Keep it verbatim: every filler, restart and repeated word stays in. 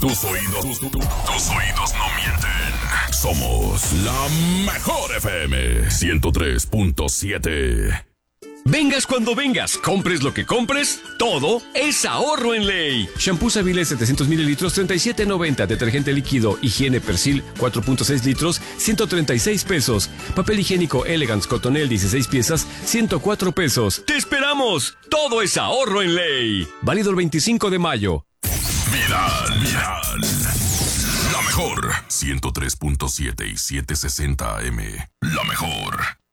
Tus oídos, tus, tus, tus oídos no mienten. Somos la mejor F M ciento tres punto siete. Vengas cuando vengas, compres lo que compres, todo es ahorro en Ley. Shampoo Savile setecientos mililitros, treinta y siete noventa. Detergente líquido Higiene Persil, cuatro punto seis litros, ciento treinta y seis pesos. Papel higiénico Elegance Cotonel, dieciséis piezas, ciento cuatro pesos. ¡Te esperamos! Todo es ahorro en Ley. Válido el veinticinco de mayo. Viral, viral. La mejor, ciento tres punto siete y setecientos sesenta A M. La mejor.